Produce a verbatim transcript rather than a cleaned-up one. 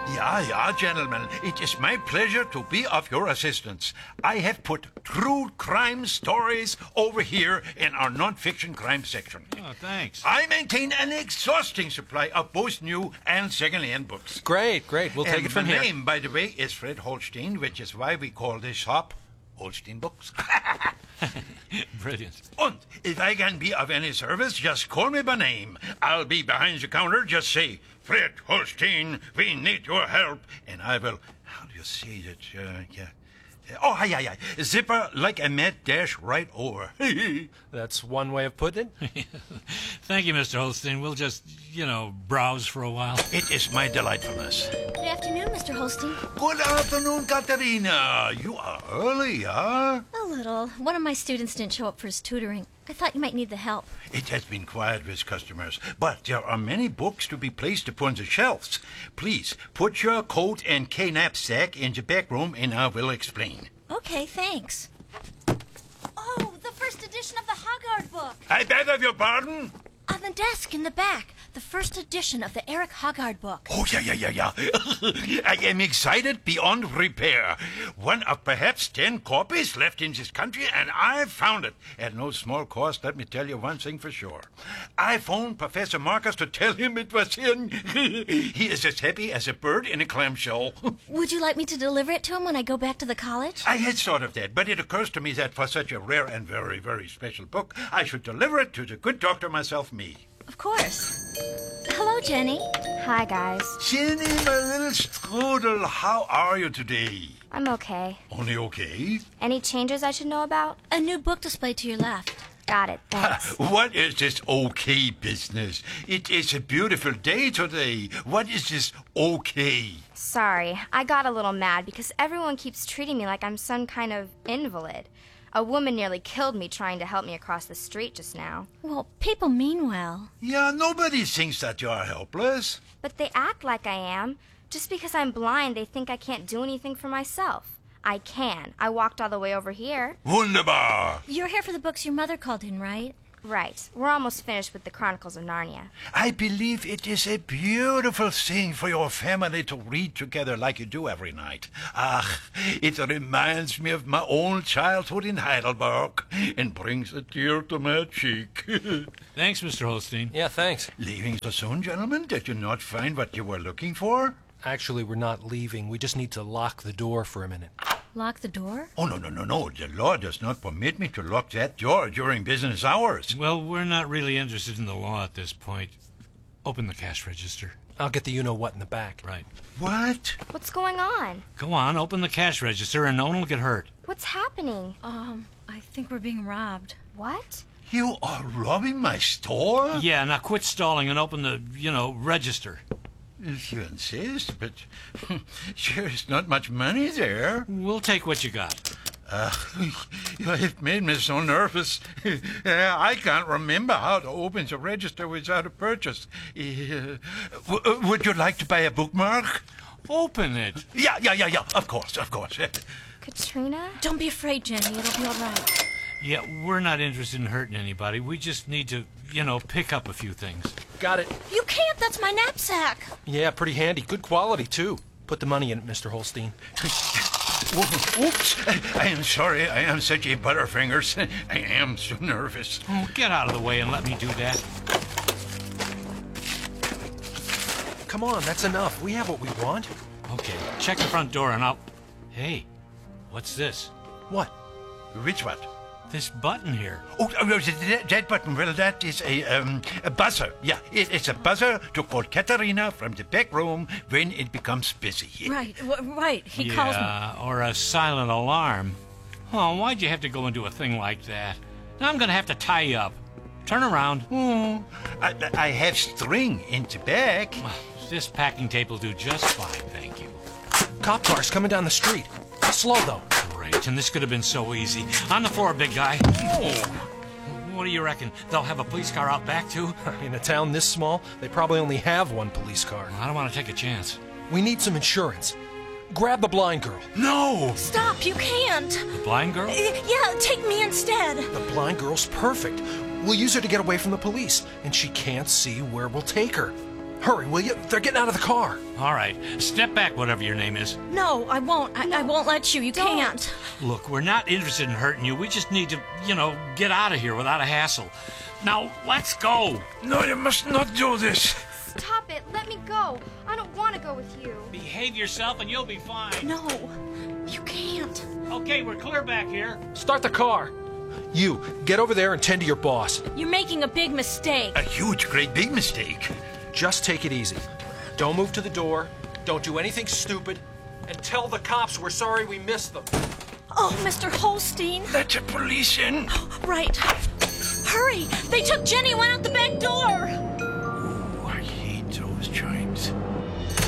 Yeah, yeah, gentlemen. It is my pleasure to be of your assistance. I have put true crime stories over here in our non-fiction crime section. Oh, thanks. I maintain an exhausting supply of both new and second-hand books. Great, great. We'll take and it from my here. name, by the way, is Fred Holstein, which is why we call this shop Holstein Books. Brilliant. And if I can be of any service, just call me by name. I'll be behind the counter. Just say, Fred Holstein, we need your help. And I will, how do you say that? Uh, yeah. Oh, yeah, yeah. Zipper like a mad dash right over. That's one way of putting it. Thank you, Mister Holstein. We'll just, you know, browse for a while. It is my delightfulness. Good afternoon, Mister Holstein. Good afternoon, Katerina. You are early, huh? A little. One of my students didn't show up for his tutoring. I thought you might need the help. It has been quiet with customers, but there are many books to be placed upon the shelves. Please, put your coat and K knapsack in the back room and I will explain. Okay, thanks. Oh, the first edition of the Hoggard book. I beg of your pardon? On the desk in the back. The first edition of the Eric Hoggard book. Oh, yeah, yeah, yeah, yeah. I am excited beyond repair. One of perhaps ten copies left in this country, and I found it. At no small cost, let me tell you one thing for sure. I phoned Professor Marcus to tell him it was in. He is as happy as a bird in a clamshell. Would you like me to deliver it to him when I go back to the college? I had thought of that, but it occurs to me that for such a rare and very, very special book, I should deliver it to the good doctor myself, me. Of course. Hello, Jenny. Hi, guys. Jenny, my little strudel, how are you today? I'm okay. Only okay? Any changes I should know about? A new book displayed to your left. Got it, thanks. What is this okay business? It is a beautiful day today. What is this okay? Sorry, I got a little mad because everyone keeps treating me like I'm some kind of invalid. A woman nearly killed me trying to help me across the street just now. Well, people mean well. Yeah, nobody thinks that you are helpless. But they act like I am. Just because I'm blind, they think I can't do anything for myself. I can. I walked all the way over here. Wunderbar. You're here for the books your mother called in, right? Right. We're almost finished with the Chronicles of Narnia. I believe it is a beautiful thing for your family to read together like you do every night. Ah, it reminds me of my own childhood in Heidelberg and brings a tear to my cheek. Thanks, Mister Holstein. Yeah, thanks. Leaving so soon, gentlemen? Did you not find what you were looking for? Actually, we're not leaving. We just need to lock the door for a minute. Lock the door? Oh, no, no, no, no. The law does not permit me to lock that door during business hours. Well, we're not really interested in the law at this point. Open the cash register. I'll get the you-know-what in the back. Right. What? What's going on? Go on, open the cash register and no one will get hurt. What's happening? Um, I think we're being robbed. What? You are robbing my store? Yeah, now quit stalling and open the, you know, register. If you insist, but there is not much money there. We'll take what you got. Uh, you have made me so nervous. I can't remember how to open the register without a purchase. Uh, w- would you like to buy a bookmark? Open it. Yeah, yeah, yeah, yeah. Of course, of course. Katrina? Don't be afraid, Jenny. It'll be all right. Yeah, we're not interested in hurting anybody. We just need to, you know, pick up a few things. Got it. You can't. That's my knapsack. Yeah, pretty handy. Good quality, too. Put the money in it, Mister Holstein. Oops. I am sorry. I am such a butterfingers. I am so nervous. Oh, get out of the way and let me do that. Come on, that's enough. We have what we want. Okay, check the front door and I'll... Hey, what's this? What? Which what? This button here. Oh, that, that button, well, that is a, um, a buzzer. Yeah, it, it's a buzzer to call Katerina from the back room when it becomes busy. Right, w- right. He yeah, calls me. or a silent alarm. Oh, why'd you have to go and do a thing like that? Now I'm going to have to tie you up. Turn around. Oh, I, I have string in the back. This packing tape will do just fine, thank you. Cop car's coming down the street. Slow, though. Great, and this could have been so easy. On the floor, big guy. Oh. What do you reckon? They'll have a police car out back, too? In a town this small, they probably only have one police car. Well, I don't want to take a chance. We need some insurance. Grab the blind girl. No! Stop, you can't. The blind girl? Uh, yeah, take me instead. The blind girl's perfect. We'll use her to get away from the police, and she can't see where we'll take her. Hurry, will you? They're getting out of the car. All right, step back, whatever your name is. No, I won't. I, I won't let you. You Don't. can't. Look, we're not interested in hurting you. We just need to, you know, get out of here without a hassle. Now, let's go. No, you must not do this. Stop it. Let me go. I don't want to go with you. Behave yourself and you'll be fine. No, you can't. Okay, we're clear back here. Start the car. You, get over there and tend to your boss. You're making a big mistake. A huge, great, big mistake. Just take it easy. Don't move to the door. Don't do anything stupid. And tell the cops we're sorry we missed them. Oh, Mister Holstein. Let the police in. Right. Hurry! They took Jenny and went out the back door!